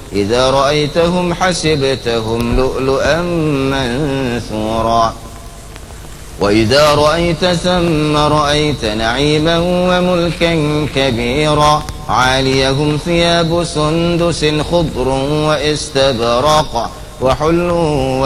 إذا رأيتهم حسبتهم لؤلؤا منثورا وإذا رأيت ثم رأيت نعيما وملكا كبيرا عاليهم ثياب سندس خضر واستبرق وحلوا